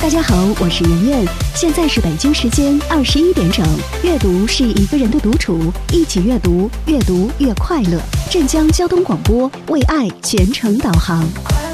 大家好，我是圆圆，现在是北京时间21点整。阅读是一个人的独处，一起阅读，阅读越快乐。镇江交通广播为爱全程导航。